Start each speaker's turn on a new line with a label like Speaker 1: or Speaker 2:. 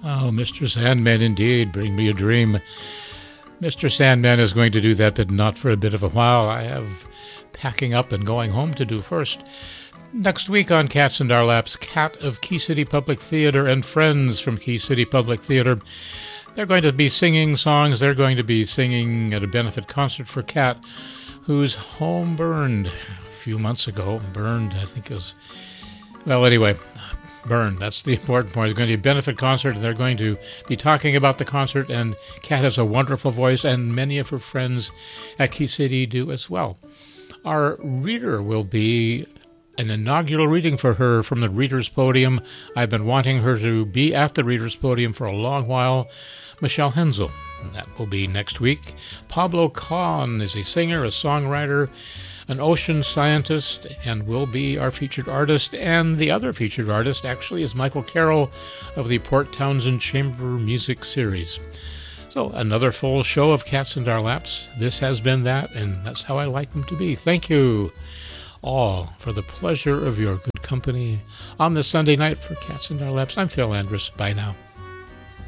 Speaker 1: Oh, Mr. Sandman, indeed, bring me a dream. Mr. Sandman is going to do that, but not for a bit of a while. I have packing up and going home to do first. Next week on Cats in Our Laps, Cat of Key City Public Theater and friends from Key City Public Theater. They're going to be singing songs. They're going to be singing at a benefit concert for Cat, whose home burned a few months ago. Burned, I think it was... Well, anyway, burned. That's the important point. It's going to be a benefit concert, and they're going to be talking about the concert, and Cat has a wonderful voice, and many of her friends at Key City do as well. Our reader will be an inaugural reading for her from the Reader's Podium. I've been wanting her to be at the Reader's Podium for a long while. Michelle Hensel. That will be next week. Pablo Kahn is a singer, a songwriter, an ocean scientist, and will be our featured artist. And the other featured artist actually is Michael Carroll of the Port Townsend Chamber Music Series. So another full show of Cats in Our Laps. This has been that, and that's how I like them to be. Thank you all for the pleasure of your good company on this Sunday night for Cats in Our Laps. I'm Phil Andrus. Bye now.